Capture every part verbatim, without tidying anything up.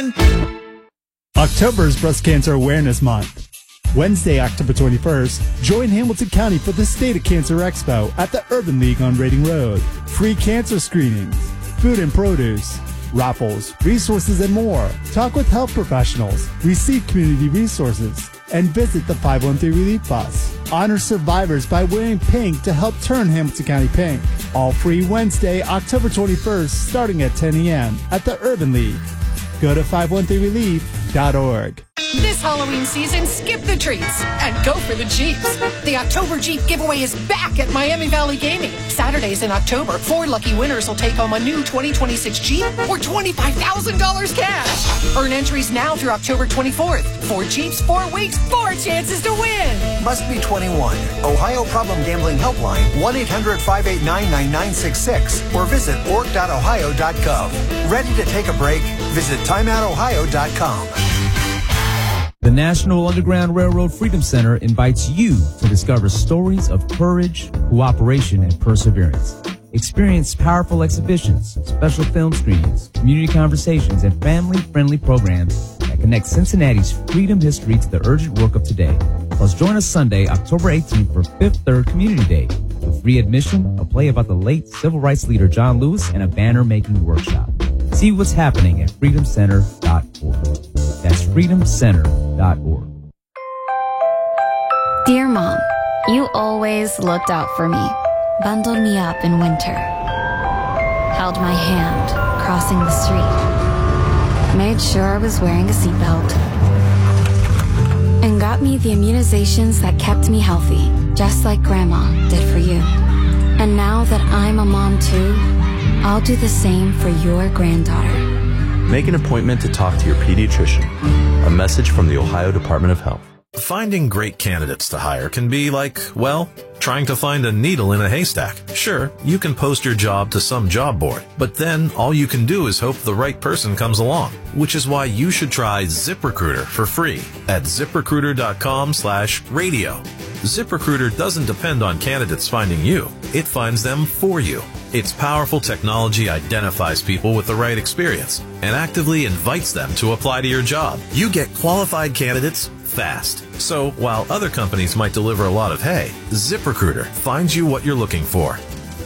one. October is Breast Cancer Awareness Month. Wednesday, October twenty-first, join Hamilton County for the State of Cancer Expo at the Urban League on Reading Road. Free cancer screenings, food and produce, raffles, resources, and more. Talk with health professionals, receive community resources, and visit the five one three Relief Bus. Honor survivors by wearing pink to help turn Hamilton County pink. All free Wednesday, October twenty-first, starting at ten a.m. at the Urban League. Go to five one three relief dot org. This Halloween season, skip the treats and go for the Jeeps. The October Jeep giveaway is back at Miami Valley Gaming. Saturdays in October, four lucky winners will take home a new twenty twenty-six Jeep or twenty-five thousand dollars cash. Earn entries now through October twenty-fourth. Four Jeeps, four weeks, four chances to win. Must be twenty-one. Ohio Problem Gambling Helpline, one eight hundred five eight nine nine nine six six or visit org dot ohio dot gov. Ready to take a break? Visit time out ohio dot com. The National Underground Railroad Freedom Center invites you to discover stories of courage, cooperation, and perseverance. Experience powerful exhibitions, special film screenings, community conversations, and family-friendly programs that connect Cincinnati's freedom history to the urgent work of today. Plus, join us Sunday, October eighteenth for Fifth Third Community Day with free admission, a play about the late civil rights leader John Lewis, and a banner-making workshop. See what's happening at freedom center dot org. That's freedom center dot org. Dear Mom, you always looked out for me, bundled me up in winter, held my hand crossing the street, made sure I was wearing a seatbelt, and got me the immunizations that kept me healthy, just like Grandma did for you. And now that I'm a mom too, I'll do the same for your granddaughter. Make an appointment to talk to your pediatrician. A message from the Ohio Department of Health. Finding great candidates to hire can be like, well, trying to find a needle in a haystack. Sure, you can post your job to some job board, but then all you can do is hope the right person comes along, which is why you should try ZipRecruiter for free at zip recruiter dot com slash radio. ZipRecruiter doesn't depend on candidates finding you. It finds them for you. Its powerful technology identifies people with the right experience and actively invites them to apply to your job. You get qualified candidates fast. So while other companies might deliver a lot of hay, ZipRecruiter finds you what you're looking for.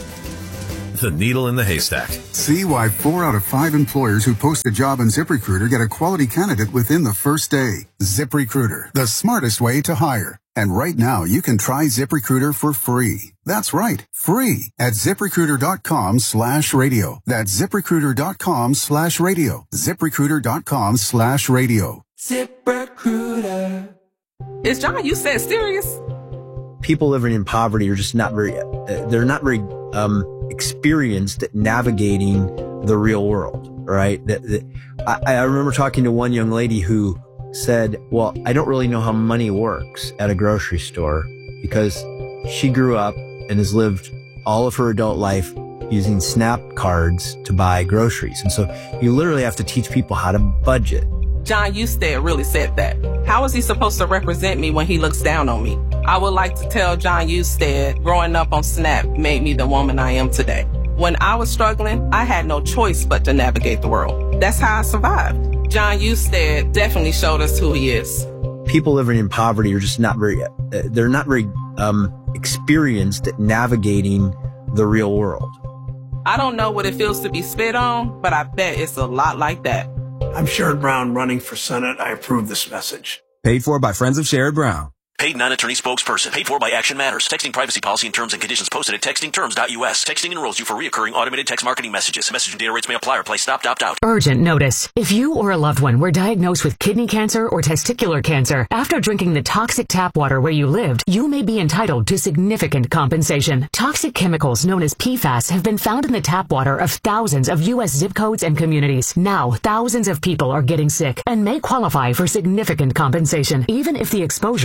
The needle in the haystack. See why four out of five employers who post a job on ZipRecruiter get a quality candidate within the first day. ZipRecruiter, the smartest way to hire. And right now, you can try ZipRecruiter for free. That's right, free at ZipRecruiter dot com slash radio. That's ZipRecruiter dot com slash radio. ZipRecruiter dot com slash radio. ZipRecruiter. Is John, you said serious? People living in poverty are just not very, uh, they're not very um, experienced at navigating the real world, right? The, the, I, I remember talking to one young lady who said, well, I don't really know how money works at a grocery store because she grew up and has lived all of her adult life using SNAP cards to buy groceries. And so you literally have to teach people how to budget. John Husted really said that. How is he supposed to represent me when he looks down on me? I would like to tell John Husted, growing up on SNAP made me the woman I am today. When I was struggling, I had no choice but to navigate the world. That's how I survived. John Husted definitely showed us who he is. People living in poverty are just not very, uh, they're not very um, experienced at navigating the real world. I don't know what it feels to be spit on, but I bet it's a lot like that. I'm Sherrod Brown running for Senate. I approve this message. Paid for by Friends of Sherrod Brown. Paid non-attorney spokesperson. Paid for by Action Matters. Texting privacy policy and terms and conditions posted at texting terms dot U S. Texting enrolls you for reoccurring automated text marketing messages. Message and data rates may apply or play stopped, opt out. Urgent notice. If you or a loved one were diagnosed with kidney cancer or testicular cancer after drinking the toxic tap water where you lived, you may be entitled to significant compensation. Toxic chemicals known as P FAS have been found in the tap water of thousands of U S zip codes and communities. Now, thousands of people are getting sick and may qualify for significant compensation, even if the exposure happened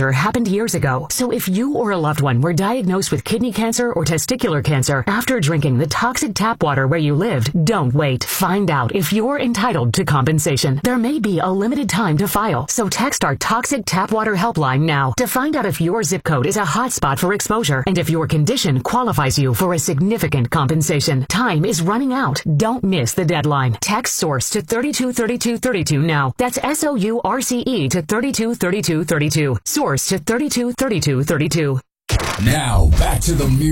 happened years ago. So if you or a loved one were diagnosed with kidney cancer or testicular cancer after drinking the toxic tap water where you lived, don't wait. Find out if you're entitled to compensation. There may be a limited time to file, so text our Toxic Tap Water helpline now to find out if your zip code is a hotspot for exposure and if your condition qualifies you for a significant compensation. Time is running out. Don't miss the deadline. Text SOURCE to thirty-two thirty-two thirty-two now. That's S O U R C E to thirty-two thirty-two thirty-two. SOURCE to thirty-two thirty-two thirty-two. Now, back to the music.